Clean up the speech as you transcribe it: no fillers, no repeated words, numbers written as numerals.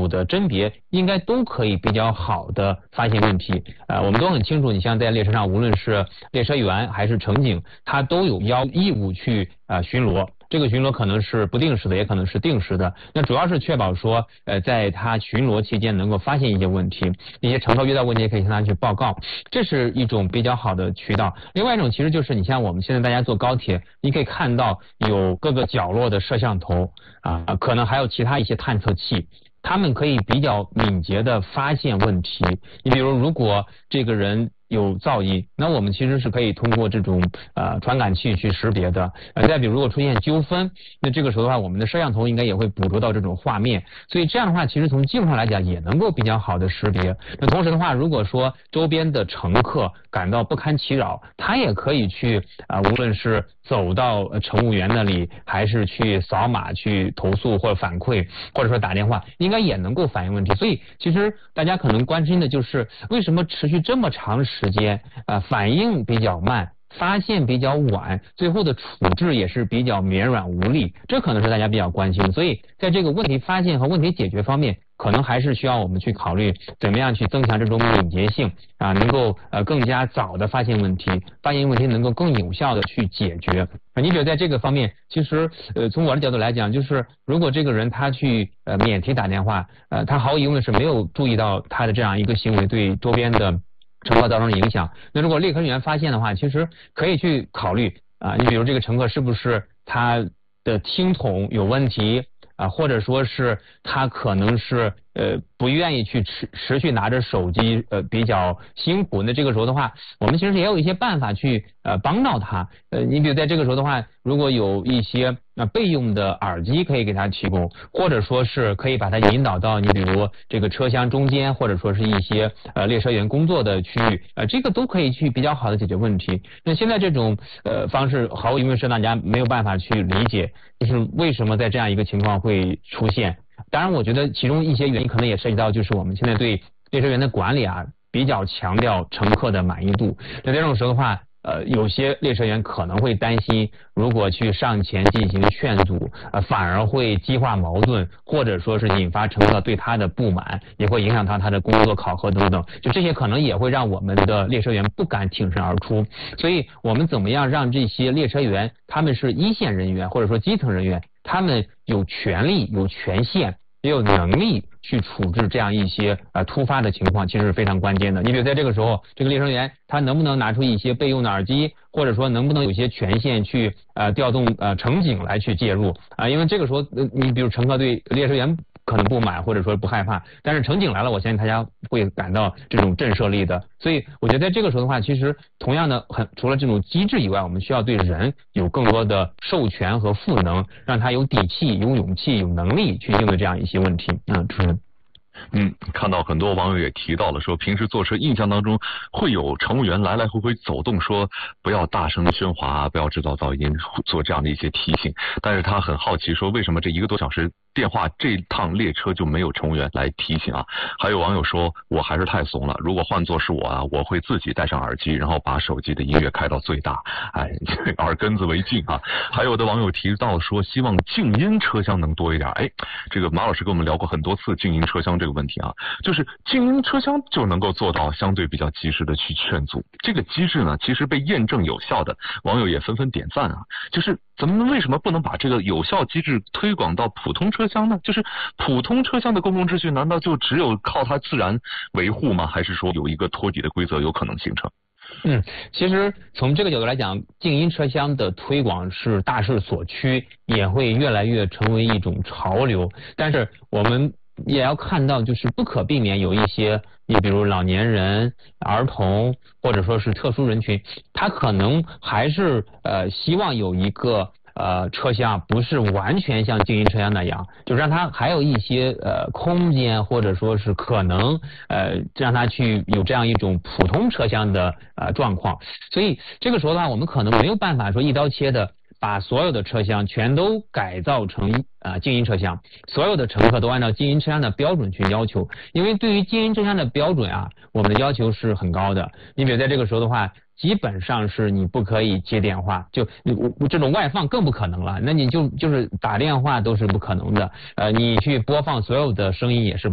组的甄别应该都可以比较好的发现问题。我们都很清楚，你像在列车上，无论是列车员还是乘警，他都有义务去巡逻。这个巡逻可能是不定时的，也可能是定时的。那主要是确保说，在他巡逻期间能够发现一些问题，一些乘客遇到问题也可以向他去报告，这是一种比较好的渠道。另外一种其实就是你像我们现在大家坐高铁，你可以看到有各个角落的摄像头可能还有其他一些探测器。他们可以比较敏捷的发现问题。你比如，如果这个人有噪音，那我们其实是可以通过这种传感器去识别的。再比如，如果出现纠纷，那这个时候的话，我们的摄像头应该也会捕捉到这种画面。所以这样的话，其实从技术上来讲，也能够比较好的识别。那同时的话，如果说周边的乘客感到不堪其扰，他也可以去无论是走到乘务员那里，还是去扫码去投诉或者反馈，或者说打电话，应该也能够反映问题。所以其实大家可能关心的就是为什么持续这么长时间反应比较慢，发现比较晚，最后的处置也是比较绵软无力，这可能是大家比较关心。所以在这个问题发现和问题解决方面，可能还是需要我们去考虑怎么样去增强这种敏捷性能够更加早的发现问题，能够更有效的去解决。你比如在这个方面，其实从我的角度来讲，就是如果这个人他去免提打电话，他毫无疑问是没有注意到他的这样一个行为对周边的乘客造成影响。那如果列车员发现的话，其实可以去考虑你比如这个乘客是不是他的听筒有问题或者说是他可能是不愿意去持续拿着手机比较辛苦。那这个时候的话，我们其实也有一些办法去帮到他。你比如在这个时候的话，如果有一些备用的耳机可以给他提供，或者说是可以把他引导到你比如这个车厢中间，或者说是一些列车员工作的区域，这个都可以去比较好的解决问题。那现在这种方式毫无疑问是大家没有办法去理解，就是为什么在这样一个情况会出现。当然我觉得其中一些原因可能也涉及到就是我们现在对列车员的管理比较强调乘客的满意度。那这种时候的话有些列车员可能会担心，如果去上前进行劝阻反而会激化矛盾，或者说是引发乘客对他的不满，也会影响他的工作考核等等，就这些可能也会让我们的列车员不敢挺身而出。所以我们怎么样让这些列车员他们是一线人员或者说基层人员，他们有权利有权限也有能力去处置这样一些突发的情况，其实是非常关键的。你比如在这个时候，这个列车员他能不能拿出一些备用的耳机，或者说能不能有一些权限去调动乘警来去介入因为这个时候你比如乘客对列车员可能不满或者说不害怕，但是乘警来了，我相信大家会感到这种震慑力的。所以我觉得在这个时候的话，其实同样的除了这种机制以外，我们需要对人有更多的授权和赋能，让他有底气有勇气有能力去应对这样一些问题主持人。 看到很多网友也提到了说，平时坐车印象当中会有乘务员来来回回走动，说不要大声喧哗不要制造噪音，做这样的一些提醒。但是他很好奇说，为什么这1个多小时电话这趟列车就没有乘务员来提醒还有网友说，我还是太怂了，如果换作是我我会自己戴上耳机，然后把手机的音乐开到最大，耳根子为净还有的网友提到说，希望静音车厢能多一点。这个马老师跟我们聊过很多次静音车厢这个问题就是静音车厢就能够做到相对比较及时的去劝阻。这个机制呢，其实被验证有效的，网友也纷纷点赞就是咱们为什么不能把这个有效机制推广到普通车厢呢？就是普通车厢的公共秩序难道就只有靠它自然维护吗？还是说有一个托底的规则有可能形成？ 其实从这个角度来讲，静音车厢的推广是大势所趋，也会越来越成为一种潮流。但是我们也要看到，就是不可避免有一些你比如老年人、儿童或者说是特殊人群，他可能还是希望有一个车厢不是完全像静音车厢那样，就让它还有一些空间，或者说是可能让它去有这样一种普通车厢的状况。所以这个时候的话，我们可能没有办法说一刀切的把所有的车厢全都改造成静音车厢，所有的乘客都按照静音车厢的标准去要求。因为对于静音车厢的标准我们的要求是很高的。你比如在这个时候的话，基本上是你不可以接电话，就这种外放更不可能了，那你就是打电话都是不可能的，你去播放所有的声音也是